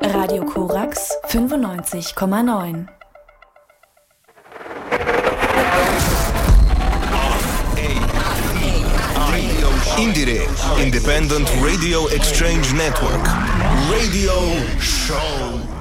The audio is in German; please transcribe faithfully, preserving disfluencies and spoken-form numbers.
Radio Korax fünfundneunzig Komma neun. Indire, Independent Radio Exchange Network. Radio Show.